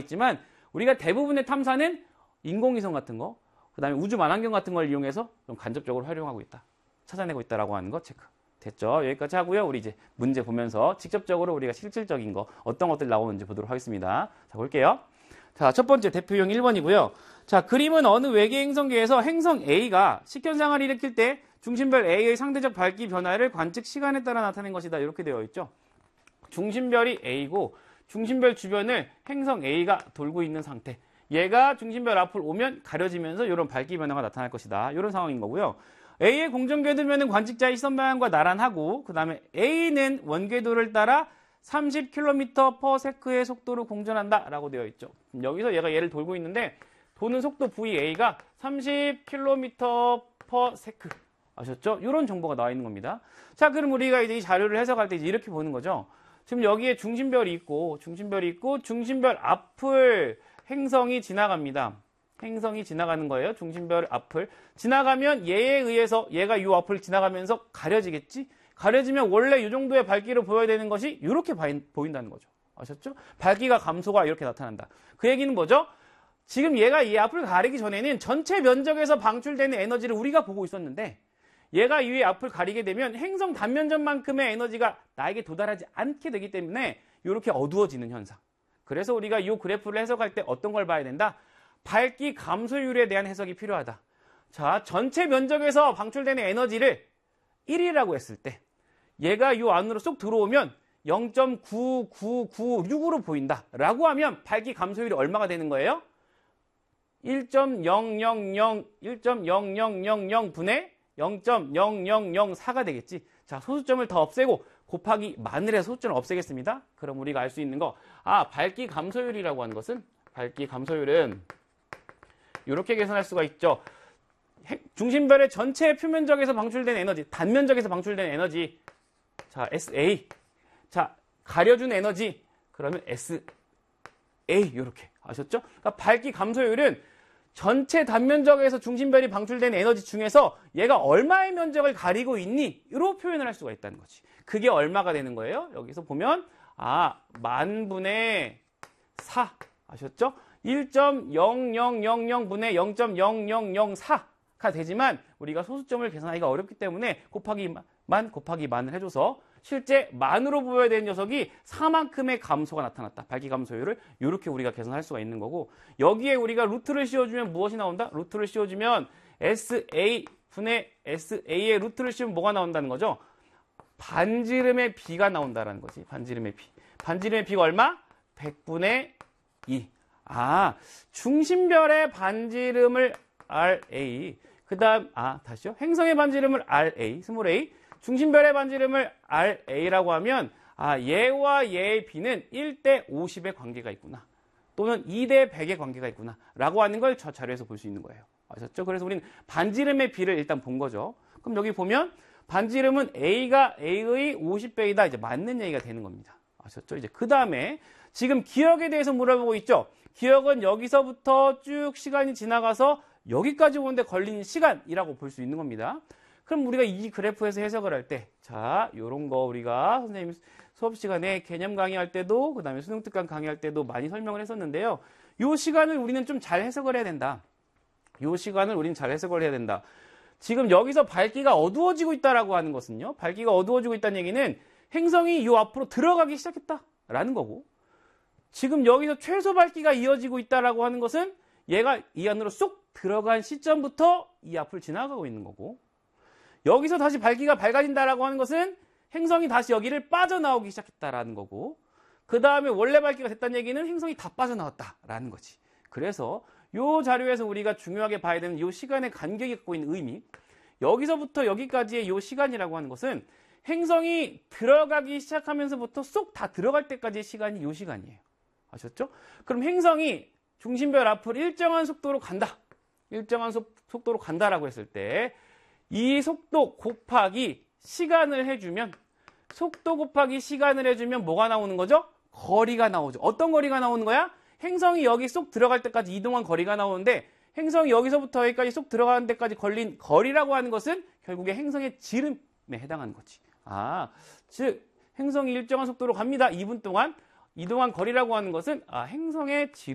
있지만 우리가 대부분의 탐사는 인공위성 같은 거, 그 다음에 우주 만환경 같은 걸 이용해서 좀 간접적으로 활용하고 있다. 찾아내고 있다라고 하는 거 체크. 됐죠? 여기까지 하고요. 우리 이제 문제 보면서 직접적으로 우리가 실질적인 거 어떤 것들 나오는지 보도록 하겠습니다. 자, 볼게요. 자, 첫 번째 대표형 1번이고요. 자, 그림은 어느 외계 행성계에서 행성 A가 식현상을 일으킬 때 중심별 A의 상대적 밝기 변화를 관측 시간에 따라 나타낸 것이다. 이렇게 되어 있죠. 중심별이 A고 중심별 주변을 행성 A가 돌고 있는 상태. 얘가 중심별 앞을 오면 가려지면서 이런 밝기 변화가 나타날 것이다. 이런 상황인 거고요. A의 공전 궤도면은 관측자의 시선 방향과 나란하고 그 다음에 A는 원궤도를 따라 30km/s의 속도로 공전한다 라고 되어 있죠. 여기서 얘가 얘를 돌고 있는데 도는 속도 VA가 30km/s 아셨죠? 이런 정보가 나와 있는 겁니다. 자, 그럼 우리가 이제 이 자료를 해석할 때 이제 이렇게 보는 거죠. 지금 여기에 중심별이 있고 중심별 앞을 행성이 지나갑니다. 행성이 지나가는 거예요. 중심별 앞을 지나가면 얘에 의해서 얘가 이 앞을 지나가면서 가려지겠지? 가려지면 원래 이 정도의 밝기를 보여야 되는 것이 이렇게 보인다는 거죠. 아셨죠? 밝기가 감소가 이렇게 나타난다. 그 얘기는 뭐죠? 지금 얘가 이 앞을 가리기 전에는 전체 면적에서 방출되는 에너지를 우리가 보고 있었는데 얘가 이 앞을 가리게 되면 행성 단면적만큼의 에너지가 나에게 도달하지 않게 되기 때문에 이렇게 어두워지는 현상. 그래서 우리가 이 그래프를 해석할 때 어떤 걸 봐야 된다? 밝기 감소율에 대한 해석이 필요하다. 자, 전체 면적에서 방출되는 에너지를 1이라고 했을 때 얘가 이 안으로 쏙 들어오면 0.9996으로 보인다 라고 하면 밝기 감소율이 얼마가 되는 거예요? 1.0000분의 0.0004가 되겠지. 자, 소수점을 더 없애고 곱하기 만을해서 소수점을 없애겠습니다. 그럼 우리가 알 수 있는 거, 밝기 감소율이라고 하는 것은 밝기 감소율은 이렇게 계산할 수가 있죠. 중심별의 전체 표면적에서 방출된 에너지, 단면적에서 방출된 에너지, 자, SA. 자, 가려준 에너지, 그러면 SA. 이렇게 아셨죠? 그러니까 밝기 감소율은 전체 단면적에서 중심별이 방출된 에너지 중에서 얘가 얼마의 면적을 가리고 있니? 이로 표현을 할 수가 있다는 거지. 그게 얼마가 되는 거예요? 여기서 보면 만분의 4 아셨죠? 1.0000분의 0.0004가 되지만 우리가 소수점을 계산하기가 어렵기 때문에 곱하기 만을 해줘서 실제 만으로 보여야 되는 녀석이 4만큼의 감소가 나타났다. 밝기 감소율을 이렇게 우리가 계산할 수가 있는 거고 여기에 우리가 루트를 씌워주면 무엇이 나온다? 루트를 씌워주면 SA분의 SA의 루트를 씌우면 뭐가 나온다는 거죠? 반지름의 B가 나온다는 거지. 반지름의 B. 반지름의 B가 얼마? 100분의 2. 중심별의 반지름을 RA. 그 다음, 다시요. 행성의 반지름을 RA, 스몰 a. 중심별의 반지름을 RA라고 하면, 얘와 얘의 B는 1대 50의 관계가 있구나. 또는 2대 100의 관계가 있구나. 라고 하는 걸 저 자료에서 볼 수 있는 거예요. 아셨죠? 그래서 우리는 반지름의 B를 일단 본 거죠. 그럼 여기 보면, 반지름은 A가 A의 50배이다. 이제 맞는 얘기가 되는 겁니다. 아셨죠? 이제 그 다음에, 지금 기억에 대해서 물어보고 있죠? 기억은 여기서부터 쭉 시간이 지나가서 여기까지 오는데 걸리는 시간이라고 볼 수 있는 겁니다. 그럼 우리가 이 그래프에서 해석을 할 때, 자, 요런 거 우리가 선생님 수업 시간에 개념 강의할 때도, 그 다음에 수능 특강 강의할 때도 많이 설명을 했었는데요. 요 시간을 우리는 좀 잘 해석을 해야 된다. 요 시간을 우리는 잘 해석을 해야 된다. 지금 여기서 밝기가 어두워지고 있다라고 하는 것은요. 밝기가 어두워지고 있다는 얘기는 행성이 요 앞으로 들어가기 시작했다라는 거고, 지금 여기서 최소 밝기가 이어지고 있다라고 하는 것은 얘가 이 안으로 쏙 들어간 시점부터 이 앞을 지나가고 있는 거고, 여기서 다시 밝기가 밝아진다라고 하는 것은 행성이 다시 여기를 빠져나오기 시작했다라는 거고, 그 다음에 원래 밝기가 됐다는 얘기는 행성이 다 빠져나왔다라는 거지. 그래서 이 자료에서 우리가 중요하게 봐야 되는 이 시간의 간격이 갖고 있는 의미, 여기서부터 여기까지의 이 시간이라고 하는 것은 행성이 들어가기 시작하면서부터 쏙 다 들어갈 때까지의 시간이 이 시간이에요. 아셨죠? 그럼 행성이 중심별 앞을 일정한 속도로 간다. 일정한 속도로 간다라고 했을 때 이 속도 곱하기 시간을 해주면, 속도 곱하기 시간을 해주면 뭐가 나오는 거죠? 거리가 나오죠. 어떤 거리가 나오는 거야? 행성이 여기 쏙 들어갈 때까지 이동한 거리가 나오는데, 행성이 여기서부터 여기까지 쏙 들어가는 데까지 걸린 거리라고 하는 것은 결국에 행성의 지름에 해당하는 거지. 즉 행성이 일정한 속도로 갑니다. 2분 동안 이동한 거리라고 하는 것은 행성의 지름